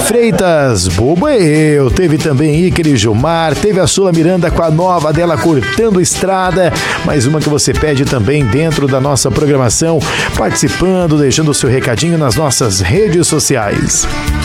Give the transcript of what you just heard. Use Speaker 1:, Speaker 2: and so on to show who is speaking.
Speaker 1: Freitas, Bobo é eu. Teve também Iker e Gilmar, teve a Sula Miranda com a nova dela, Cortando Estrada, mais uma que você pede também dentro da nossa programação, participando, deixando o seu recadinho nas nossas redes sociais.